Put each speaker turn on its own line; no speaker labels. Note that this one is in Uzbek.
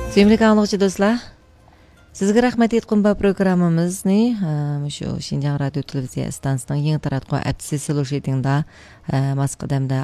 Sevimli anlıqçı dostlar, sizga rahmat aytqum bu programmamizni shu Shinjang radio televiziya stansiyasining yangi taratquv apsi silujetingda Moskvada